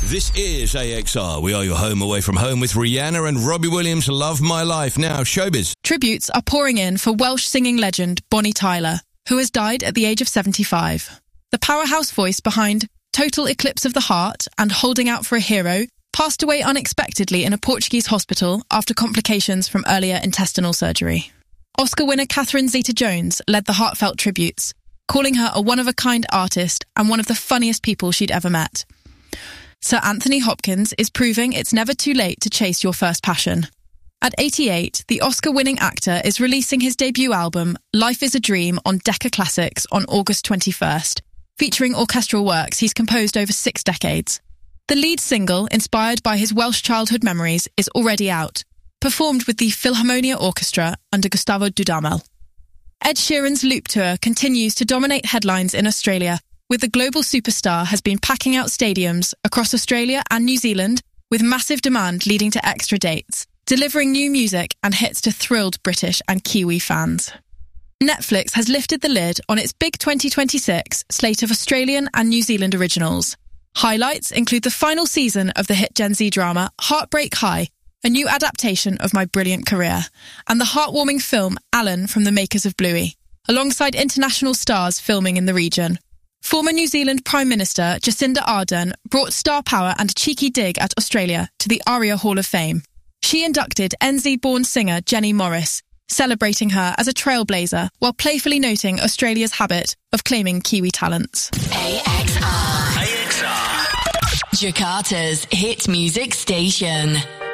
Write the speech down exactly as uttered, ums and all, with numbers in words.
This is A X R. We are your home away from home with Rihanna and Robbie Williams. Love My Life. Now, showbiz. Tributes are pouring in for Welsh singing legend Bonnie Tyler, who has died at the age of seventy-five. The powerhouse voice behind Total Eclipse of the Heart and Holding Out for a Hero passed away unexpectedly in a Portuguese hospital after complications from earlier intestinal surgery. Oscar winner Catherine Zeta-Jones led the heartfelt tributes, calling her a one-of-a-kind artist and one of the funniest people she'd ever met. Sir Anthony Hopkins is proving it's never too late to chase your first passion. At eighty-eight, the Oscar-winning actor is releasing his debut album, Life is a Dream, on Decca Classics on August twenty-first, featuring orchestral works he's composed over six decades. The lead single, inspired by his Welsh childhood memories, is already out, performed with the Philharmonia Orchestra under Gustavo Dudamel. Ed Sheeran's Loop Tour continues to dominate headlines in Australia, with the global superstar has been packing out stadiums across Australia and New Zealand, with massive demand leading to extra dates, delivering new music and hits to thrilled British and Kiwi fans. Netflix has lifted the lid on its big twenty twenty-six slate of Australian and New Zealand originals. Highlights include the final season of the hit Gen Z drama Heartbreak High, a new adaptation of My Brilliant Career, and the heartwarming film Alan from the makers of Bluey, alongside international stars filming in the region. Former New Zealand Prime Minister Jacinda Ardern brought star power and a cheeky dig at Australia to the ARIA Hall of Fame. She inducted N Z-born singer Jenny Morris, celebrating her as a trailblazer while playfully noting Australia's habit of claiming Kiwi talents. A X R. A X R. Jakarta's hit music station.